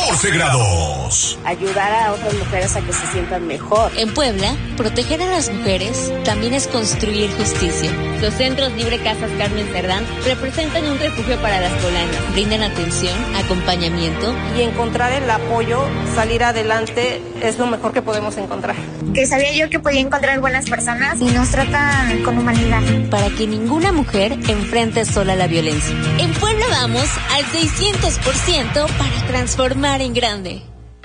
14 grados. Ayudar a otras mujeres a que se sientan mejor. En Puebla, proteger a las mujeres también es construir justicia. Los Centros Libre Casas Carmen Cerdán representan un refugio para las poblanas. Brindan atención, acompañamiento. Y encontrar el apoyo, salir adelante, es lo mejor que podemos encontrar. Que sabía yo que podía encontrar buenas personas y nos tratan con humanidad. Para que ninguna mujer enfrente sola la violencia. En Puebla vamos al 600% para transformar en grande.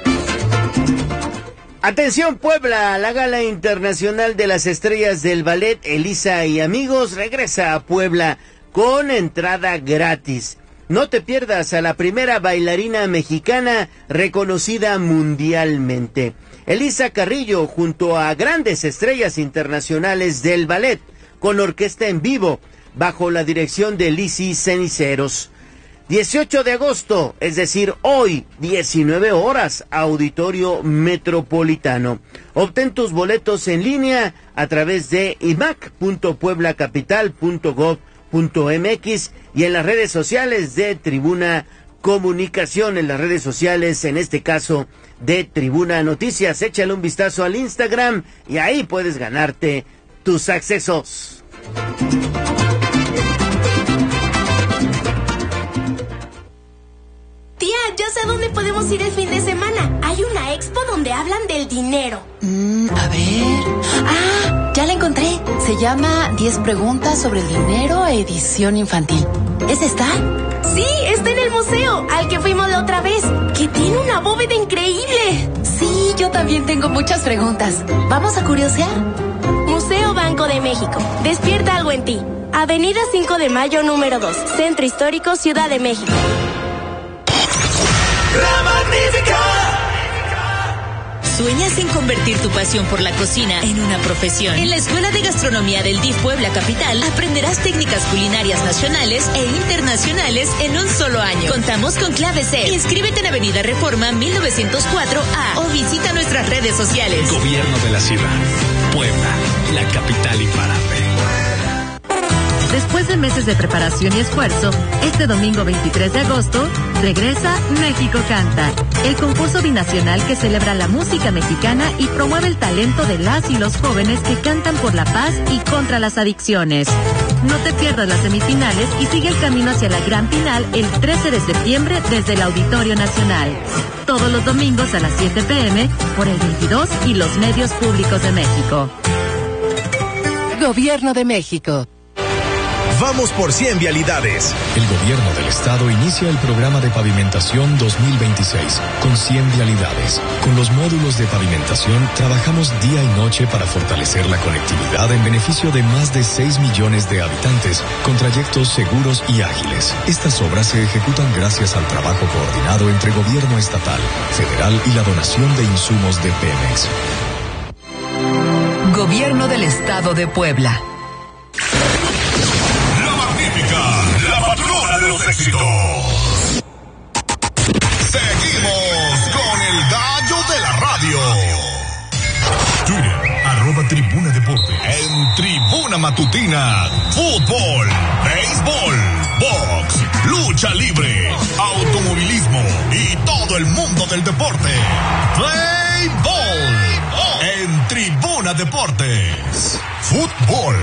Atención Puebla, la Gala Internacional de las Estrellas del Ballet Elisa y Amigos regresa a Puebla con entrada gratis. No te pierdas a la primera bailarina mexicana reconocida mundialmente. Elisa Carrillo junto a grandes estrellas internacionales del ballet con orquesta en vivo bajo la dirección de Lizzy Ceniceros. 18 de agosto, es decir, hoy, 19 horas, Auditorio Metropolitano. Obtén tus boletos en línea a través de imac.pueblacapital.gov.mx y en las redes sociales de Tribuna Comunicación, en las redes sociales, en este caso, de Tribuna Noticias. Échale un vistazo al Instagram y ahí puedes ganarte tus accesos. Tía, ya sé a dónde podemos ir el fin de semana. Hay una expo donde hablan del dinero. A ver. Ah, ya la encontré. Se llama 10 preguntas sobre el dinero, edición infantil. ¿Es esta? Sí, está en el museo, al que fuimos la otra vez, que tiene una bóveda increíble. Sí, yo también tengo muchas preguntas. ¿Vamos a curiosear? Museo Banco de México. Despierta algo en ti. Avenida 5 de Mayo, número 2. Centro Histórico, Ciudad de México. La Magnífica. ¿Sueñas en convertir tu pasión por la cocina en una profesión? En la Escuela de Gastronomía del DIF Puebla Capital aprenderás técnicas culinarias nacionales e internacionales en un solo año. Contamos con clave C. Inscríbete en Avenida Reforma 1904A o visita nuestras redes sociales. Gobierno de la Ciudad. Puebla, la capital imparable. Después de meses de preparación y esfuerzo, este domingo 23 de agosto, regresa México Canta, el concurso binacional que celebra la música mexicana y promueve el talento de las y los jóvenes que cantan por la paz y contra las adicciones. No te pierdas las semifinales y sigue el camino hacia la gran final el 13 de septiembre desde el Auditorio Nacional. Todos los domingos a las 7 p.m. por el 22 y los medios públicos de México. Gobierno de México. Vamos por 100 vialidades. El gobierno del estado inicia el programa de pavimentación 2026 con 100 vialidades. Con los módulos de pavimentación trabajamos día y noche para fortalecer la conectividad en beneficio de más de 6 millones de habitantes con trayectos seguros y ágiles. Estas obras se ejecutan gracias al trabajo coordinado entre gobierno estatal, federal y la donación de insumos de Pemex. Gobierno del Estado de Puebla. La patrona de los éxitos. Seguimos con el gallo de la radio. Twitter, @Tribuna Deportes. En Tribuna Matutina, fútbol, béisbol, box, lucha libre, automovilismo y todo el mundo del deporte. Play Ball. En Tribuna Deportes. Fútbol.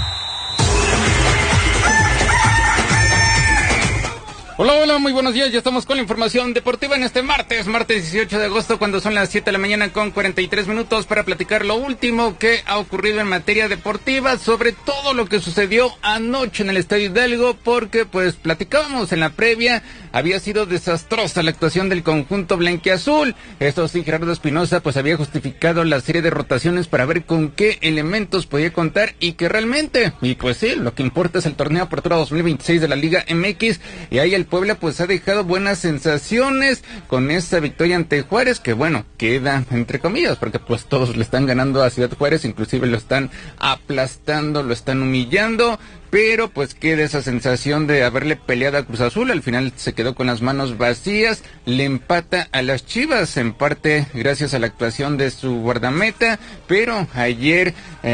Hola, muy buenos días. Ya estamos con la información deportiva en este martes 18 de agosto, cuando son las 7 de la mañana con 43 minutos para platicar lo último que ha ocurrido en materia deportiva, sobre todo lo que sucedió anoche en el Estadio Hidalgo, porque pues platicábamos en la previa, había sido desastrosa la actuación del conjunto blanquiazul. Esto sí, Gerardo Espinoza pues había justificado la serie de rotaciones para ver con qué elementos podía contar y que realmente, y pues sí, lo que importa es el torneo Apertura 2026 de la Liga MX, y ahí el Puebla pues ha dejado buenas sensaciones con esta victoria ante Juárez, que bueno, queda entre comillas, porque pues todos le están ganando a Ciudad Juárez, inclusive lo están aplastando, lo están humillando, pero pues queda esa sensación de haberle peleado a Cruz Azul. Al final se quedó con las manos vacías, le empata a las Chivas, en parte gracias a la actuación de su guardameta, pero ayer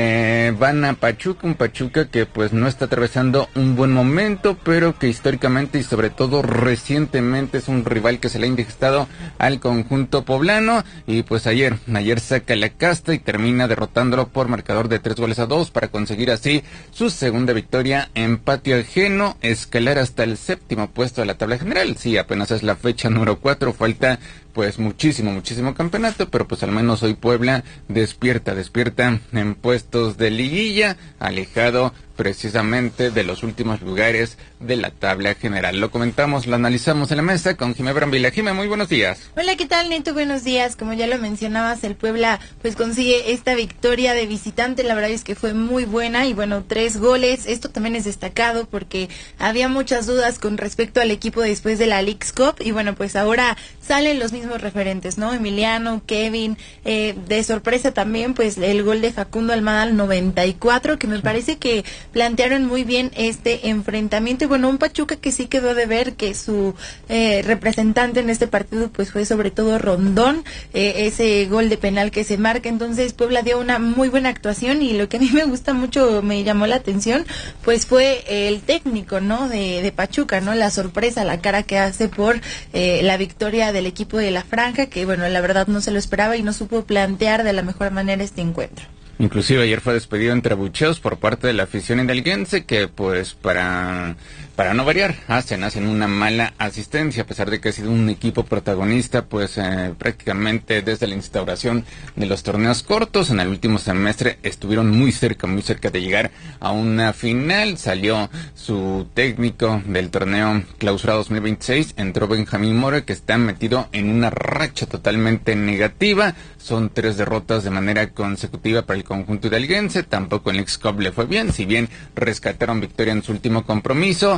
van a Pachuca, un Pachuca que pues no está atravesando un buen momento, pero que históricamente y sobre todo recientemente es un rival que se le ha indigestado al conjunto poblano, y pues ayer saca la casta y termina derrotándolo por marcador de 3-2 para conseguir así su segunda victoria en patio ajeno, escalar hasta el 7º puesto de la tabla general. Sí, apenas es la fecha número 4, falta pues muchísimo campeonato, pero pues al menos hoy Puebla despierta en puestos de liguilla, alejado precisamente de los últimos lugares de la tabla general. Lo comentamos, lo analizamos en la mesa con Jimé Brambila. Jimé, muy buenos días. Hola, ¿qué tal, Neto? Buenos días. Como ya lo mencionabas, el Puebla pues consigue esta victoria de visitante. La verdad es que fue muy buena y bueno, 3 goles. Esto también es destacado porque había muchas dudas con respecto al equipo después de la Leagues Cup y bueno, pues ahora salen los mismos referentes, ¿no? Emiliano, Kevin, de sorpresa también pues el gol de Facundo Almada al 94, que me parece que plantearon muy bien este enfrentamiento y bueno, un Pachuca que sí quedó de ver, que su representante en este partido pues fue sobre todo Rondón, ese gol de penal que se marca. Entonces Puebla dio una muy buena actuación y lo que a mí me gusta mucho, me llamó la atención, pues fue el técnico, ¿no? De Pachuca, ¿no? La sorpresa, la cara que hace por la victoria del equipo de la Franja, que bueno, la verdad no se lo esperaba y no supo plantear de la mejor manera este encuentro. Inclusive ayer fue despedido entre abucheos por parte de la afición hidalguense, que pues para no variar hacen una mala asistencia, a pesar de que ha sido un equipo protagonista pues prácticamente desde la instauración de los torneos cortos. En el último semestre estuvieron muy cerca de llegar a una final. Salió su técnico del torneo Clausura 2026, entró Benjamín Mora, que está metido en una racha totalmente negativa. Son 3 derrotas de manera consecutiva para el conjunto hidalguense. Tampoco en el Leagues Cup le fue bien, si bien rescataron victoria en su último compromiso,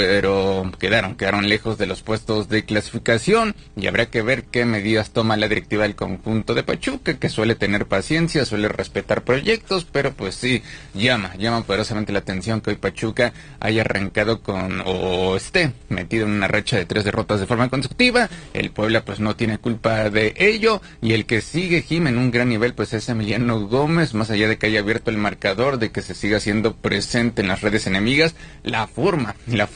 pero quedaron lejos de los puestos de clasificación, y habrá que ver qué medidas toma la directiva del conjunto de Pachuca, que suele tener paciencia, suele respetar proyectos, pero pues sí, llama poderosamente la atención que hoy Pachuca haya arrancado o esté metido en una racha de 3 derrotas de forma consecutiva. El Puebla pues no tiene culpa de ello, y el que sigue Jim en un gran nivel pues es Emiliano Gómez, más allá de que haya abierto el marcador, de que se siga siendo presente en las redes enemigas, la forma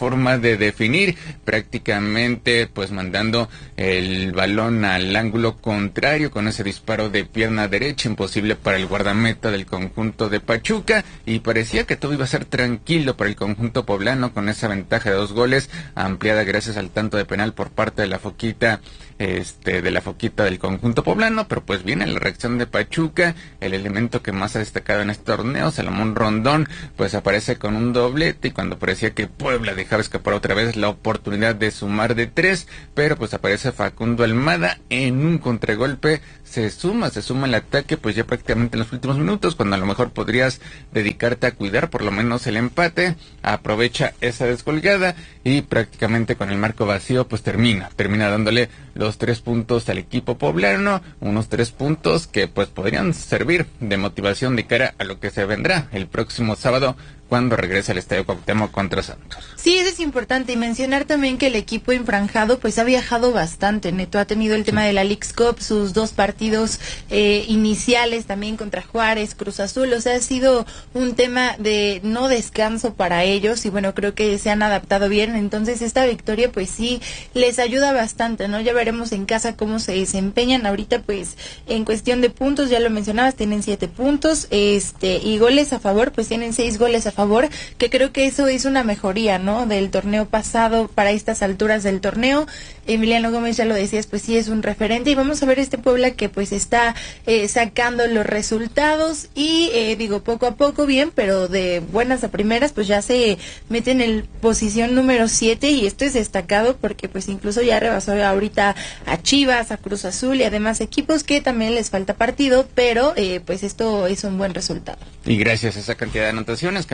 de definir, prácticamente pues mandando el balón al ángulo contrario con ese disparo de pierna derecha, imposible para el guardameta del conjunto de Pachuca, y parecía que todo iba a ser tranquilo para el conjunto poblano con esa ventaja de 2 goles, ampliada gracias al tanto de penal por parte de la Foquita del conjunto poblano, pero pues viene la reacción de Pachuca. El elemento que más ha destacado en este torneo, Salomón Rondón, pues aparece con un doblete, y cuando parecía que Puebla dejaba escapar otra vez la oportunidad de sumar de 3, pero pues aparece Facundo Almada en un contragolpe, se suma el ataque pues ya prácticamente en los últimos minutos, cuando a lo mejor podrías dedicarte a cuidar por lo menos el empate. Aprovecha esa descolgada y prácticamente con el marco vacío pues termina dándole los 3 puntos al equipo poblano, unos 3 puntos que pues podrían servir de motivación de cara a lo que se vendrá el próximo sábado, cuando regresa al Estadio Cuauhtémoc contra Santos. Sí, eso es importante, y mencionar también que el equipo enfranjado pues ha viajado bastante, Neto, ha tenido el tema de la Leagues Cup, sus 2 partidos iniciales también contra Juárez, Cruz Azul, o sea, ha sido un tema de no descanso para ellos, y bueno, creo que se han adaptado bien. Entonces esta victoria pues sí les ayuda bastante, ¿no? Ya veremos en casa cómo se desempeñan. Ahorita pues en cuestión de puntos, ya lo mencionabas, tienen 7 puntos, y goles a favor, pues tienen 6 goles a favor, que creo que eso es una mejoría, ¿no? Del torneo pasado para estas alturas del torneo. Emiliano Gómez, ya lo decías, pues sí es un referente, y vamos a ver este Puebla que pues está sacando los resultados y poco a poco bien, pero de buenas a primeras pues ya se mete en el posición número 7, y esto es destacado porque pues incluso ya rebasó ahorita a Chivas, a Cruz Azul y además equipos que también les falta partido, pero pues esto es un buen resultado. Y gracias a esa cantidad de anotaciones que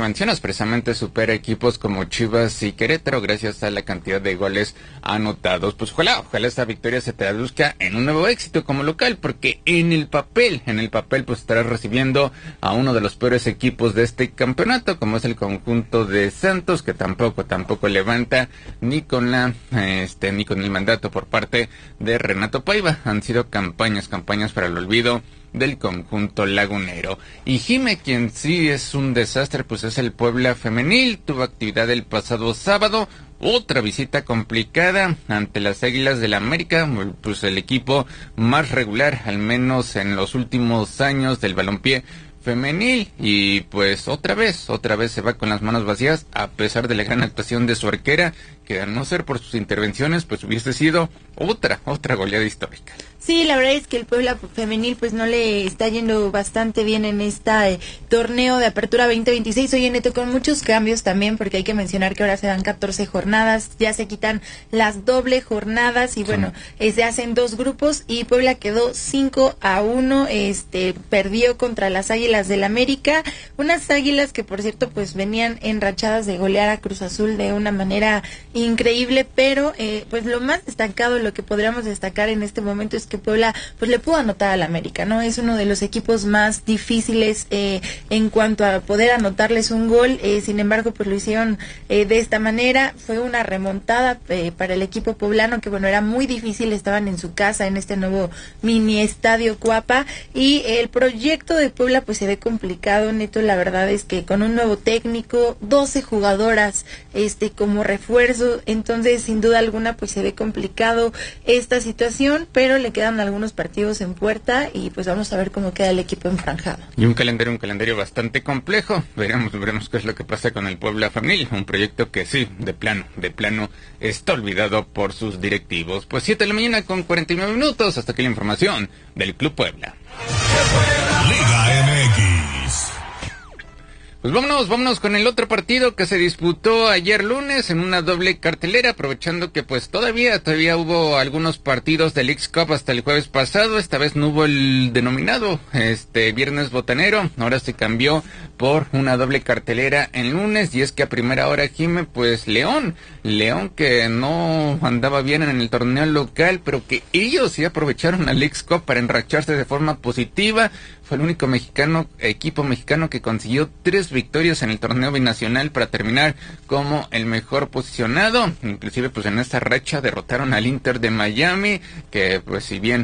mencionas, precisamente supera equipos como Chivas y Querétaro gracias a la cantidad de goles anotados. Pues ojalá esta victoria se traduzca en un nuevo éxito como local, porque en el papel pues estarás recibiendo a uno de los peores equipos de este campeonato, como es el conjunto de Santos, que tampoco levanta ni con el mandato por parte de Renato Paiva. Han sido campañas para el olvido del conjunto lagunero. Y Jime, quien sí es un desastre, pues es el Puebla femenil. Tuvo actividad el pasado sábado, otra visita complicada ante las Águilas del América, pues el equipo más regular, al menos en los últimos años del balompié femenil, y pues otra vez se va con las manos vacías, a pesar de la gran actuación de su arquera, que a no ser por sus intervenciones, pues hubiese sido otra goleada histórica. Sí, la verdad es que el Puebla femenil pues no le está yendo bastante bien en este torneo de apertura 2026. Oye, Neto, con muchos cambios también, porque hay que mencionar que ahora se dan 14 jornadas, ya se quitan las doble jornadas y bueno, se hacen 2 grupos y Puebla quedó 5-1, perdió contra las Águilas del América, unas Águilas que por cierto pues venían enrachadas de golear a Cruz Azul de una manera increíble, pero pues lo más destacado, lo que podríamos destacar en este momento es que Puebla pues le pudo anotar al América, ¿no? Es uno de los equipos más difíciles en cuanto a poder anotarles un gol, sin embargo pues lo hicieron de esta manera. Fue una remontada para el equipo poblano, que bueno, era muy difícil, estaban en su casa en este nuevo mini estadio Cuapa, y el proyecto de Puebla pues se ve complicado, Neto. La verdad es que con un nuevo técnico, 12 jugadoras como refuerzo, entonces sin duda alguna pues se ve complicado esta situación, pero le quedan algunos partidos en puerta y pues vamos a ver cómo queda el equipo enfranjado. Y un calendario bastante complejo. Veremos qué es lo que pasa con el Puebla femenil, un proyecto que sí, de plano está olvidado por sus directivos. Pues 7:49 a.m, hasta aquí la información del Club Puebla. Liga MX. Pues vámonos con el otro partido que se disputó ayer lunes en una doble cartelera, aprovechando que pues todavía hubo algunos partidos del Leagues Cup hasta el jueves pasado. Esta vez no hubo el denominado viernes botanero, ahora se cambió por una doble cartelera en lunes, y es que a primera hora, Jime, pues León que no andaba bien en el torneo local, pero que ellos sí aprovecharon al Leagues Cup para enracharse de forma positiva. Fue el único equipo mexicano que consiguió 3 victorias en el torneo binacional para terminar como el mejor posicionado. Inclusive pues en esta racha derrotaron al Inter de Miami, que pues si bien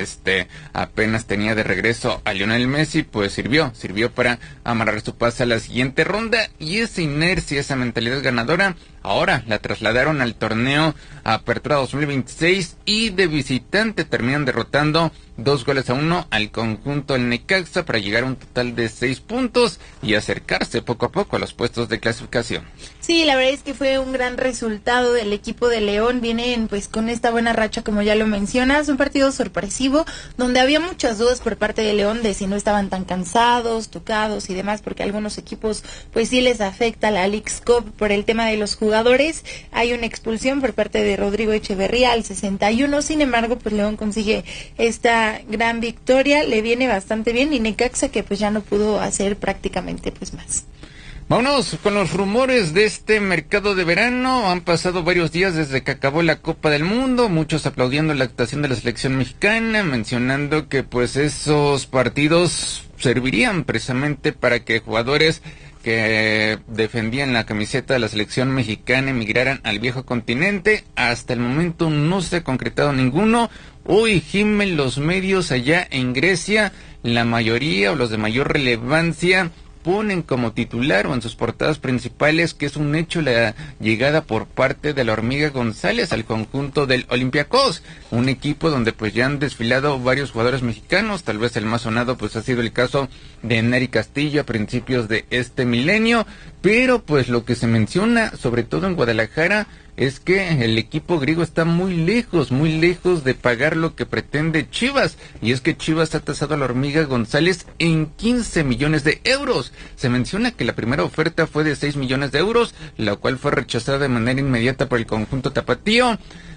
apenas tenía de regreso a Lionel Messi, pues sirvió para amarrar su pase a la siguiente ronda, y esa inercia, esa mentalidad ganadora, ahora la trasladaron al torneo Apertura 2026, y de visitante terminan derrotando 2-1 al conjunto del Necaxa para llegar a un total de 6 puntos y acercarse poco a poco a los puestos de clasificación. Sí, la verdad es que fue un gran resultado del equipo de León. Vienen pues con esta buena racha, como ya lo mencionas, un partido sorpresivo donde había muchas dudas por parte de León de si no estaban tan cansados, tocados y demás, porque a algunos equipos pues sí les afecta la Leagues Cup por el tema de los jugadores. Hay una expulsión por parte de Rodrigo Echeverría al 61, sin embargo pues León consigue esta gran victoria, le viene bastante bien, y Necaxa que pues ya no pudo hacer prácticamente pues más. Vámonos con los rumores de este mercado de verano. Han pasado varios días desde que acabó la Copa del Mundo, muchos aplaudiendo la actuación de la selección mexicana, mencionando que pues esos partidos servirían precisamente para que jugadores que defendían la camiseta de la selección mexicana emigraran al viejo continente. Hasta el momento no se ha concretado ninguno. Hoy, Jimmy, los medios allá en Grecia, la mayoría o los de mayor relevancia, ponen como titular o en sus portadas principales que es un hecho la llegada por parte de la Hormiga González al conjunto del Olympiacos, un equipo donde pues ya han desfilado varios jugadores mexicanos. Tal vez el más sonado pues ha sido el caso de Nery Castillo a principios de este milenio, pero pues lo que se menciona sobre todo en Guadalajara es que el equipo griego está muy lejos de pagar lo que pretende Chivas, y es que Chivas ha tasado a la Hormiga González en 15 millones de euros. Se menciona que la primera oferta fue de 6 millones de euros, la cual fue rechazada de manera inmediata por el conjunto tapatío.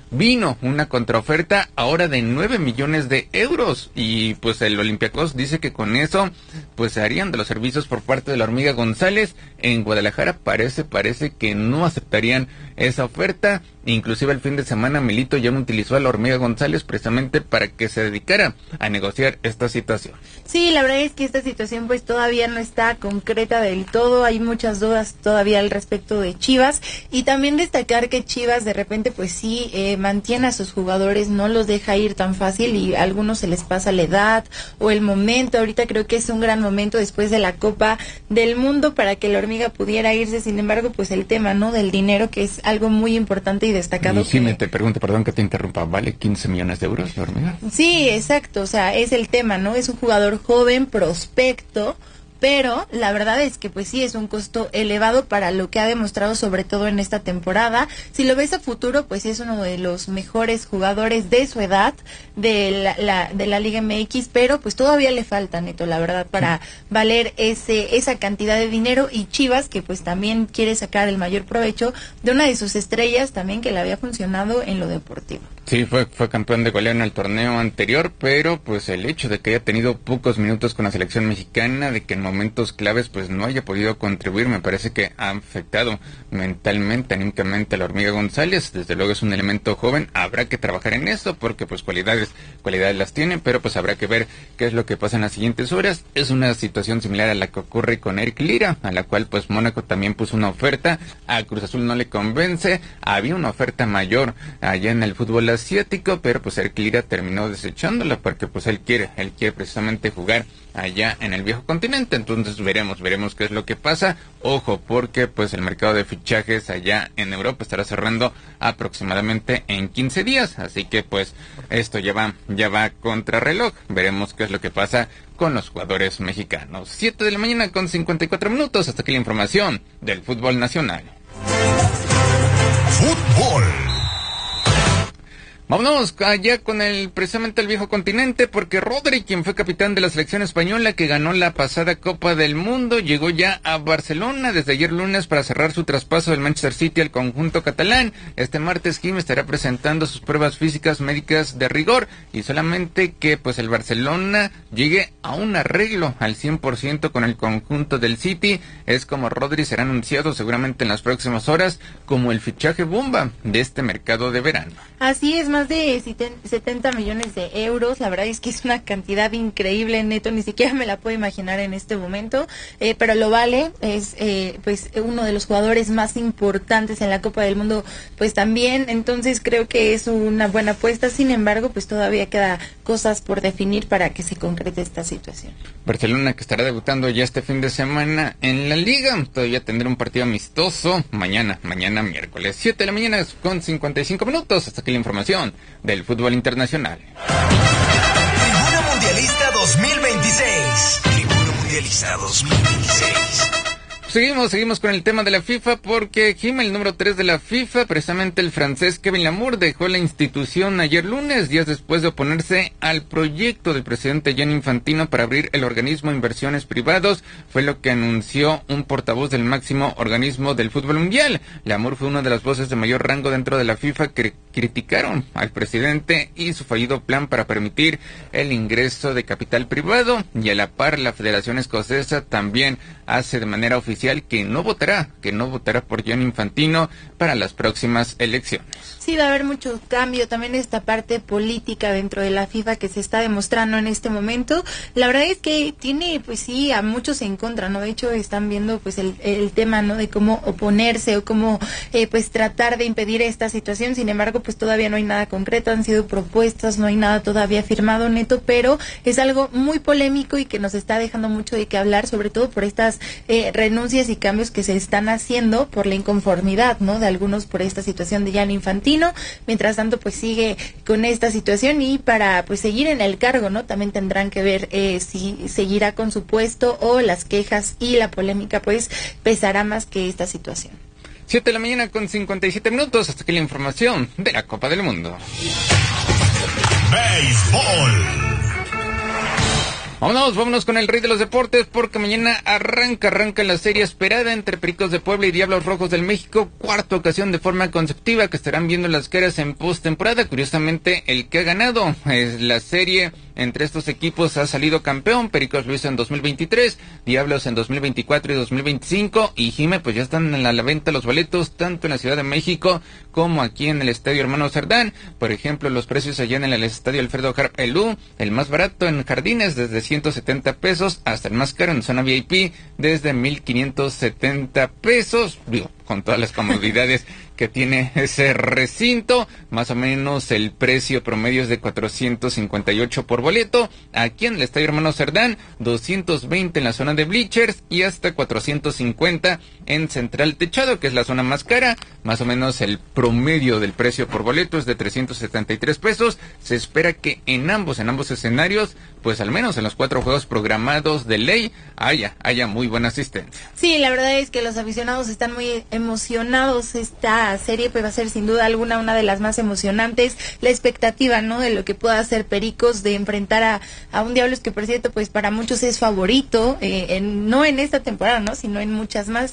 vino una contraoferta ahora de 9 millones de euros y pues el Olympiacos dice que con eso pues se harían de los servicios por parte de la Hormiga González. En Guadalajara parece que no aceptarían esa oferta. Inclusive el fin de semana Milito ya no utilizó a la Hormiga González precisamente para que se dedicara a negociar esta situación. Sí, la verdad es que esta situación pues todavía no está concreta del todo, hay muchas dudas todavía al respecto de Chivas, y también destacar que Chivas de repente pues sí mantiene a sus jugadores, no los deja ir tan fácil y a algunos se les pasa la edad o el momento. Ahorita creo que es un gran momento después de la Copa del Mundo para que la Hormiga pudiera irse, sin embargo pues el tema, ¿no?, del dinero, que es algo muy importante y destacado. Y sí, te pregunto, perdón que te interrumpa, ¿vale 15 millones de euros la Hormiga? Sí, exacto, o sea, es el tema, ¿no? Es un jugador joven, prospecto, pero la verdad es que pues sí es un costo elevado para lo que ha demostrado, sobre todo en esta temporada. Si lo ves a futuro, pues es uno de los mejores jugadores de su edad de la Liga MX, pero pues todavía le falta, Neto, la verdad, para valer esa cantidad de dinero. Y Chivas, que pues también quiere sacar el mayor provecho de una de sus estrellas también que le había funcionado en lo deportivo. Sí, fue campeón de goleo en el torneo anterior, pero pues el hecho de que haya tenido pocos minutos con la selección mexicana, de que en momentos claves pues no haya podido contribuir, me parece que ha afectado mentalmente, anímicamente a la Hormiga González. Desde luego es un elemento joven, habrá que trabajar en eso porque pues cualidades las tiene, pero pues habrá que ver qué es lo que pasa en las siguientes horas. Es una situación similar a la que ocurre con Eric Lira, a la cual pues Mónaco también puso una oferta, a Cruz Azul no le convence, había una oferta mayor allá en el fútbol asiático, pero pues Eric Lira terminó desechándola porque pues él quiere precisamente jugar allá en el viejo continente. Entonces veremos qué es lo que pasa. Ojo, porque pues el mercado de fichajes allá en Europa estará cerrando aproximadamente en 15 días, así que pues esto ya va contra reloj. Veremos qué es lo que pasa con los jugadores mexicanos. 7 de la mañana con 54 minutos, hasta aquí la información del fútbol nacional. Fútbol. Vámonos allá con precisamente el viejo continente, porque Rodri, quien fue capitán de la selección española que ganó la pasada Copa del Mundo, llegó ya a Barcelona desde ayer lunes para cerrar su traspaso del Manchester City al conjunto catalán. Este martes Kim estará presentando sus pruebas físicas médicas de rigor y solamente que pues el Barcelona llegue a un arreglo al 100% con el conjunto del City es como Rodri será anunciado seguramente en las próximas horas como el fichaje bomba de este mercado de verano. Así es, más de 70 millones de euros, la verdad es que es una cantidad increíble, Neto, ni siquiera me la puedo imaginar en este momento, pero lo vale, es pues uno de los jugadores más importantes en la Copa del Mundo, pues también, entonces creo que es una buena apuesta. Sin embargo, pues todavía queda cosas por definir para que se concrete esta situación. Barcelona, que estará debutando ya este fin de semana en la Liga, todavía tendrá un partido amistoso mañana miércoles, 7 de la mañana con 55 minutos, hasta aquí la información del fútbol internacional. Tribuna Mundialista 2026. Tribuna Mundialista 2026. Seguimos con el tema de la FIFA porque Kim, el número 3 de la FIFA, precisamente el francés Kevin Lamour, dejó la institución ayer lunes, días después de oponerse al proyecto del presidente Gianni Infantino para abrir el organismo Inversiones Privados. Fue lo que anunció un portavoz del máximo organismo del fútbol mundial. Lamour fue una de las voces de mayor rango dentro de la FIFA que criticaron al presidente y su fallido plan para permitir el ingreso de capital privado, y a la par la Federación Escocesa también hace de manera oficial que no votará por Gianni Infantino para las próximas elecciones. Sí, va a haber mucho cambio, también esta parte política dentro de la FIFA que se está demostrando en este momento. La verdad es que tiene, pues sí, a muchos en contra, ¿no? De hecho, están viendo pues el tema, ¿no?, de cómo oponerse o cómo pues tratar de impedir esta situación. Sin embargo, pues todavía no hay nada concreto, han sido propuestas, no hay nada todavía firmado, Neto, pero es algo muy polémico y que nos está dejando mucho de qué hablar, sobre todo por estas renuncias y cambios que se están haciendo por la inconformidad, ¿no?, de algunos por esta situación de Gianni Infantino. Mientras tanto, pues sigue con esta situación y para pues seguir en el cargo, ¿no?, también tendrán que ver si seguirá con su puesto o las quejas y la polémica pues pesará más que esta situación. 7 de la mañana con 57 minutos, hasta aquí la información de la Copa del Mundo. Béisbol. Vámonos con el rey de los deportes, porque mañana arranca la serie esperada entre Pericos de Puebla y Diablos Rojos del México, cuarta ocasión de forma consecutiva que estarán viendo las caras en postemporada. Curiosamente, el que ha ganado es la serie entre estos equipos ha salido campeón. Pericos lo hizo en 2023, Diablos en 2024 y 2025, y Jime, pues ya están a la venta los boletos, tanto en la Ciudad de México como aquí en el Estadio Hermano Cerdán. Por ejemplo, los precios allá en el Estadio Alfredo Harp Elú, el más barato en Jardines desde 170 pesos hasta el más caro en zona VIP desde 1,570 pesos, digo, con todas las comodidades que tiene ese recinto. Más o menos el precio promedio es de 458 por boleto. Aquí en el Estadio Hermano Cerdán, 220 en la zona de bleachers y hasta 450 en Central Techado, que es la zona más cara. Más o menos el promedio del precio por boleto es de 373 pesos. Se espera que en ambos escenarios, pues al menos en los 4 juegos programados de ley, haya muy buena asistencia. Sí, la verdad es que los aficionados están muy emocionados. Esta serie pues va a ser sin duda alguna una de las más emocionantes. La expectativa, ¿no?, de lo que pueda hacer Pericos de enfrentar a un Diablos que, por cierto, pues para muchos es favorito, no en esta temporada, ¿no?, sino en muchas más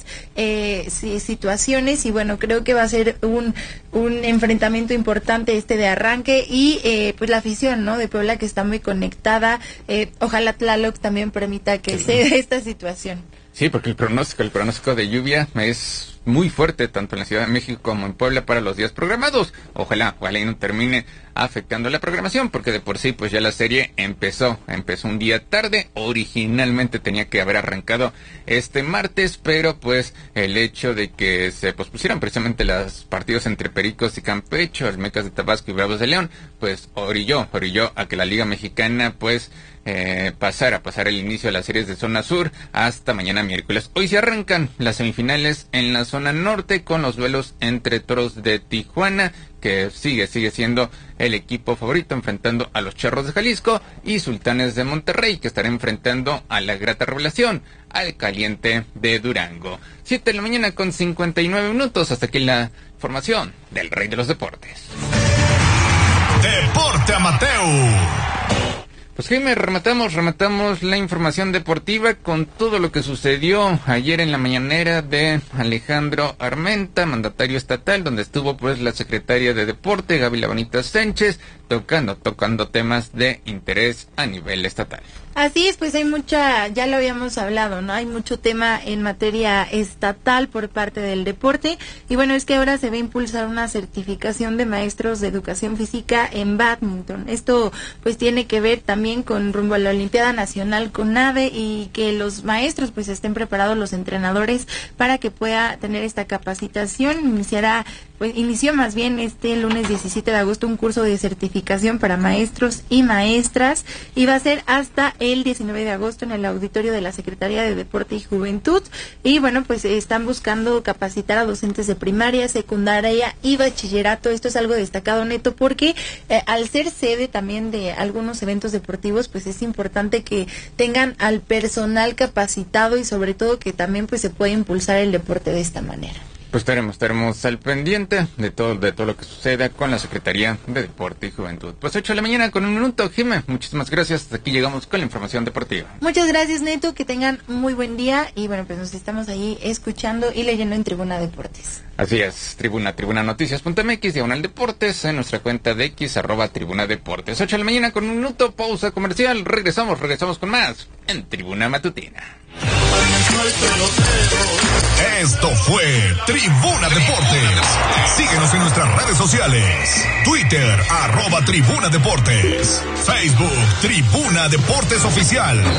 situaciones. Y bueno, creo que va a ser un enfrentamiento importante de arranque, y pues la afición, ¿no?, de Puebla, que está muy conectada. Ojalá Tlaloc también permita que se dé esta situación. Sí, porque el pronóstico de lluvia es muy fuerte, tanto en la Ciudad de México como en Puebla para los días programados. Ojalá y no termine afectando la programación, porque de por sí, pues ya la serie empezó un día tarde. Originalmente tenía que haber arrancado este martes, pero pues el hecho de que se pospusieran precisamente los partidos entre Pericos y Campeche, Olmecas de Tabasco y Bravos de León, pues orilló a que la Liga Mexicana pues pasar el inicio de las series de zona sur hasta mañana miércoles. Hoy se arrancan las semifinales en la zona norte con los duelos entre Toros de Tijuana, que sigue siendo el equipo favorito, enfrentando a los Charros de Jalisco, y Sultanes de Monterrey, que estará enfrentando a la Grata Revelación, al Caliente de Durango. 7 de la mañana con 59 minutos. Hasta aquí la información del Rey de los Deportes. Deporte Amateur. Pues Jaime, rematamos la información deportiva con todo lo que sucedió ayer en la mañanera de Alejandro Armenta, mandatario estatal, donde estuvo pues la secretaria de Deporte, Gaby Labanita Sánchez, tocando temas de interés a nivel estatal. Así es, pues hay ya lo habíamos hablado, ¿no? Hay mucho tema en materia estatal por parte del deporte, y bueno, es que ahora se va a impulsar una certificación de maestros de educación física en bádminton. Esto pues tiene que ver también con rumbo a la Olimpiada Nacional CONADE, y que los maestros pues estén preparados, los entrenadores, para que pueda tener esta capacitación. Inició más bien lunes 17 de agosto un curso de certificación para maestros y maestras, y va a ser hasta el 19 de agosto en el auditorio de la Secretaría de Deporte y Juventud. Y bueno, pues están buscando capacitar a docentes de primaria, secundaria y bachillerato. Esto es algo destacado, Neto, porque al ser sede también de algunos eventos deportivos, pues es importante que tengan al personal capacitado, y sobre todo que también pues se pueda impulsar el deporte de esta manera. Pues estaremos al pendiente de todo lo que suceda con la Secretaría de Deporte y Juventud. Pues 8 de la mañana con 1 minuto, Jimé, muchísimas gracias. Hasta aquí llegamos con la información deportiva. Muchas gracias, Neto, que tengan muy buen día, y bueno, pues nos estamos ahí escuchando y leyendo en Tribuna Deportes. Así es, tribunanoticias.mx, /deportes, en nuestra cuenta de X, @Tribuna Deportes. 8 de la mañana con 1 minuto, pausa comercial, regresamos con más en Tribuna Matutina. Esto fue Tribuna Deportes. Síguenos en nuestras redes sociales. Twitter, @Tribuna Deportes. Facebook, Tribuna Deportes Oficial.